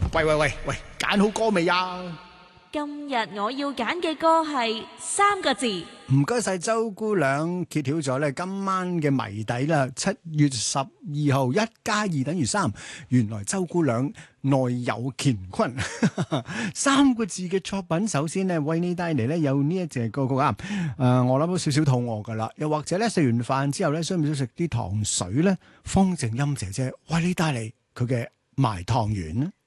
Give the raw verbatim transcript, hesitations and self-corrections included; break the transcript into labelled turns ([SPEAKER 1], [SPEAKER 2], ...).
[SPEAKER 1] 喂喂喂喂，揀好歌未啊？
[SPEAKER 2] 今日我要揀嘅歌係三個字。
[SPEAKER 1] 唔該晒周姑娘揭曉咗咧今晚嘅謎底啦！七月十二號一加二等於三，原來周姑娘內有乾坤。三個字嘅作品，首先呢，為你帶嚟咧有呢一隻歌曲啊！誒、呃，我諗到少少肚餓噶啦，又或者咧食完飯之後咧，需唔需要食啲糖水咧？方靜音姐姐為你帶嚟佢嘅埋湯圓。